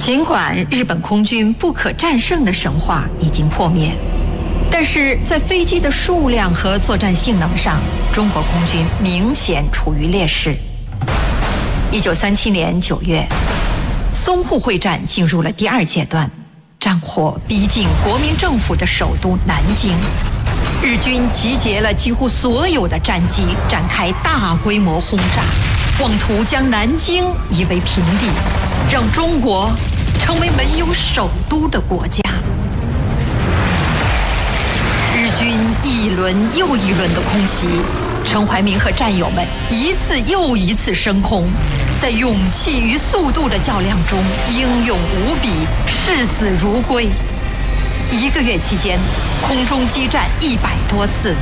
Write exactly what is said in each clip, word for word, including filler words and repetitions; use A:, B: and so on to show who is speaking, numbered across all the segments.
A: 尽管日本空军不可战胜的神话已经破灭，但是在飞机的数量和作战性能上，中国空军明显处于劣势。一九三七年九月，淞沪会战进入了第二阶段，战火逼近国民政府的首都南京，日军集结了几乎所有的战机，展开大规模轰炸，妄图将南京夷为平地，让中国成为没有首都的国家。日军一轮又一轮的空袭，陈怀民和战友们一次又一次升空，在勇气与速度的较量中英勇无比，视死如归。一个月期间，空中激战一百多次。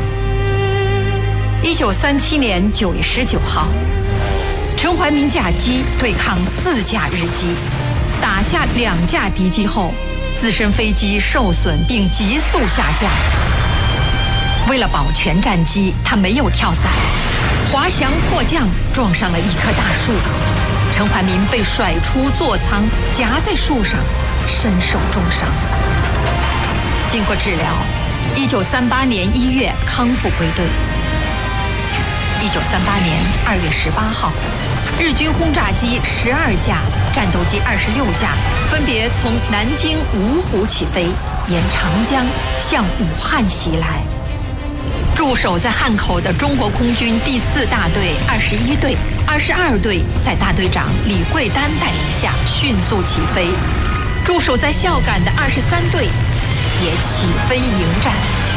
A: 一九三七年九月十九号，陈怀民驾机对抗四架日机，打下两架敌机后，自身飞机受损并急速下降。为了保全战机，他没有跳伞，滑翔迫降，撞上了一棵大树。陈怀民被甩出座舱，夹在树上，身受重伤。经过治疗，一九三八年一月康复归队。一九三八年二月十八号，日军轰炸机十二架，战斗机二十六架，分别从南京芜湖起飞，沿长江向武汉袭来。驻守在汉口的中国空军第四大队二十一队、二十二队在大队长李桂丹带领下迅速起飞，驻守在孝感的二十三队也起飞迎战。